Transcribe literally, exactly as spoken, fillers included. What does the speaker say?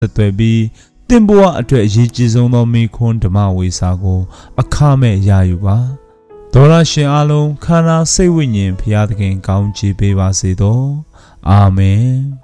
ဆက်သွယ်ပြီးတင်ဘဝအတွက်အရေးကြီးဆုံးသောမိခွန်းဓမ္မဝေစာကိုအခမဲ့ရယူပါဒေါရရှင်အားလုံးခန္ဓာစိတ်ဝိညာဉ်ဘုရားသခင်ကောင်းချီးပေးပါစေသောအာမင်